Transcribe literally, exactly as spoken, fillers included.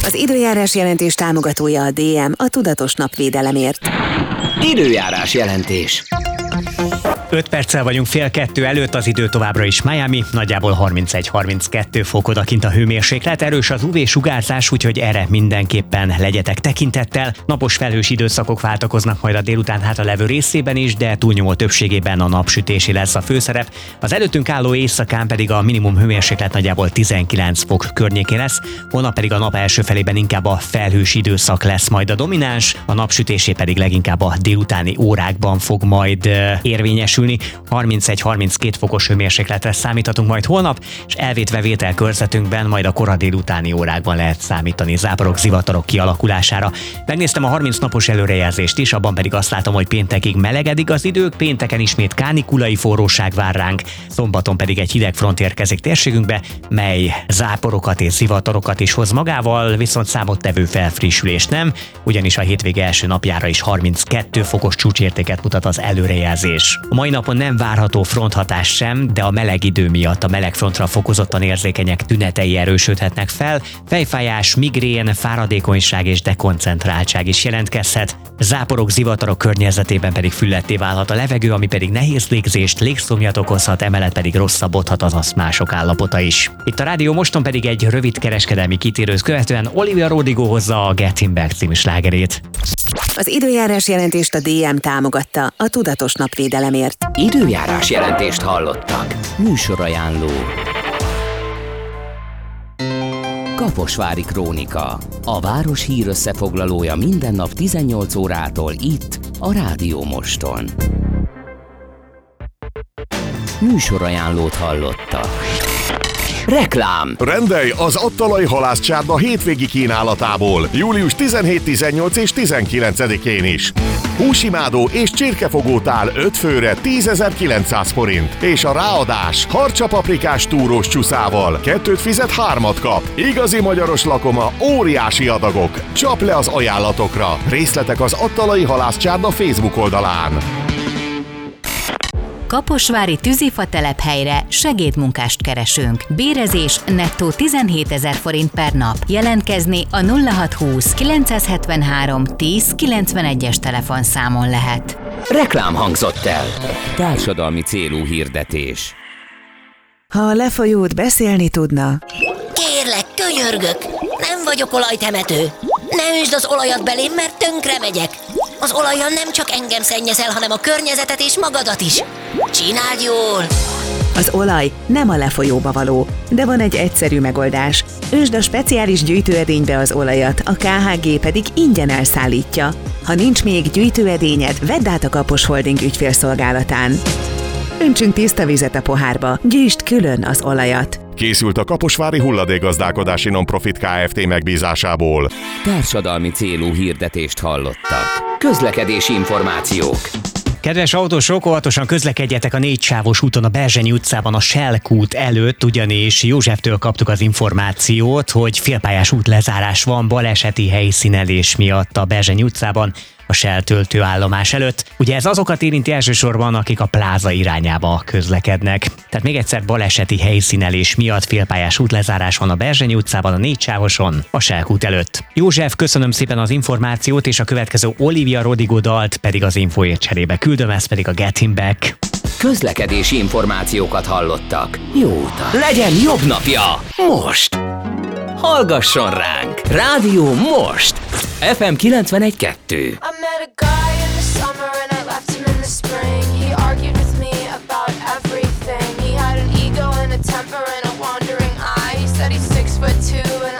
Az időjárás jelentés támogatója a dé em, a tudatos napvédelemért. Időjárás jelentés. öt perccel vagyunk fél kettő előtt, az idő továbbra is Miami, nagyjából harmincegy-harminckettő fok odakint a hőmérséklet, erős az ú vé-sugárzás, úgyhogy erre mindenképpen legyetek tekintettel. Napos felhős időszakok váltakoznak majd a délután hátralevő részében is, de túlnyomó többségében a napsütési lesz a főszerep. Az előttünk álló éjszakán pedig a minimum hőmérséklet nagyjából tizenkilenc fok környékén lesz, holnap pedig a nap első felében inkább a felhős időszak lesz majd a domináns, a napsütésé pedig leginkább a délutáni órákban fog majd érvényesülni. harmincegy-harminckét fokos hőmérsékletre számíthatunk majd holnap, és elvétve vételkörzetünkben majd a kora délutáni órákban lehet számítani záporok, zivatarok kialakulására. Megnéztem a harminc napos előrejelzést is, abban pedig azt látom, hogy péntekig melegedik az idő, pénteken ismét kánikulai forróság vár ránk, szombaton pedig egy hideg front érkezik térségünkbe, mely záporokat és zivatarokat is hoz magával, viszont számottevő felfrissülés nem, ugyanis a hétvége első napjára is harminckettő fokos csúcsértéket mutat az előrejelzés. A mai napon nem várható fronthatás sem, de a meleg idő miatt a meleg frontra fokozottan érzékenyek tünetei erősödhetnek fel, fejfájás, migrén, fáradékonyság és dekoncentráltság is jelentkezhet. Záporok, zivatarok környezetében pedig fülletté válhat a levegő, ami pedig nehéz légzést, légszomjat okozhat, emellett pedig rosszabbodhat az asztmások állapota is. Itt a Rádió Moston pedig egy rövid kereskedelmi kitérőt követően Olivia Rodrigo hozza a Getting Back című slágerét. Az időjárás jelentést a dé em támogatta, a tudatos napvédelemért. Időjárás jelentést hallottak. Műsorajánló. Kaposvári Krónika. A város hír összefoglalója minden nap tizennyolc órától itt, a Rádió Moston. Műsorajánlót hallottak. Reklám. Rendelj az Attalai halászcsárda hétvégi kínálatából július tizenhét, tizennyolc és tizenkilencedikén is. Húsimádó és csirkefogótál öt főre tízezer-kilencszáz forint, és a ráadás harcsapaprikás túrós csúszával kettőt fizet, hármat kap. Igazi magyaros lakoma, óriási adagok. Csap le az ajánlatokra. Részletek az Attalai halászcsárda Facebook oldalán. Kaposvári tűzifa telephelyre segédmunkást keresünk. Bérezés nettó tizenhétezer forint per nap. Jelentkezni a nulla hatszázhúsz kilencszázhetvenhárom tíz kilencvenegyes telefonszámon lehet. Reklám hangzott el. Társadalmi célú hirdetés. Ha a lefolyót beszélni tudna... Kérlek, könyörgök, nem vagyok olajtemető. Ne üsd az olajat belém, mert tönkre megyek. Az olajjal nem csak engem szennyezel, hanem a környezetet és magadat is. Csináld jól! Az olaj nem a lefolyóba való, de van egy egyszerű megoldás. Ösd a speciális gyűjtőedénybe az olajat, a ká há gé pedig ingyen elszállítja. Ha nincs még gyűjtőedényed, vedd át a Kapos Holding ügyfélszolgálatán. Öntsünk tiszta vizet a pohárba, gyűjtsd külön az olajat. Készült a Kaposvári Hulladékgazdálkodási Nonprofit Kft. Megbízásából. Társadalmi célú hirdetést hallottak. Közlekedési információk. Kedves autósok, óvatosan közlekedjetek a négysávos úton a Berzsenyi utcában a Selk út előtt, ugyanis Józseftől kaptuk az információt, hogy félpályás útlezárás van baleseti helyszínelés miatt a Berzsenyi utcában a Shell töltőállomás előtt. Ugye ez azokat érinti elsősorban, akik a pláza irányába közlekednek. Tehát még egyszer, baleseti helyszínelés miatt félpályás útlezárás van a Berzsenyi utcában a négysávoson a Selk út előtt. József, köszönöm szépen az információt, és a következő Olivia Rodrigo dalt pedig az infóért cserébe küldöm, ez pedig a Getting Back. Közlekedési információkat hallottak. Jó utat! Legyen jobb napja! Most! Hallgasson ránk! Rádió Most! ef em kilencvenegy kettő.